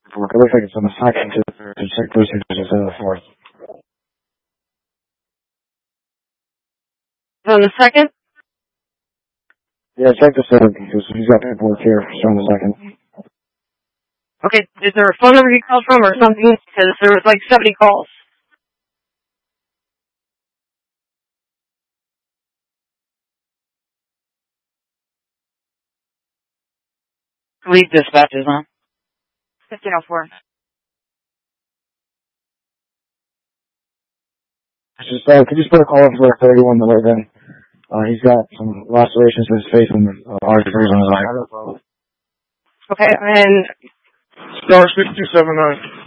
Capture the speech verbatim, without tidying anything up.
It looks like it's on the second to, to check those signatures on the fourth. On the second? Yeah, check the seventh, because he's got paperwork here showing the second. Okay, is there a phone number he called from or something? Because there was like seventy calls. Lead dispatches, huh? fifteen oh four. Just, uh, could you just put a call up for thirty-one the way then? Uh, he's got some lacerations in his face and uh, large bruise on his eye. Okay, and... Star six two seven nine.